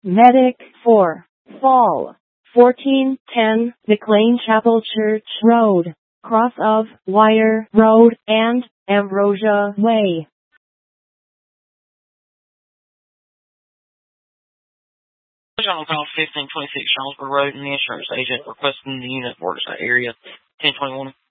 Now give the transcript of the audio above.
Medic 4. Fall. 1410 McLean Chapel Church Road, cross of Wire Road and Ambrosia Way. On call 1526 Charlesburg Road, and the insurance agent requesting the unit works that area. 1021.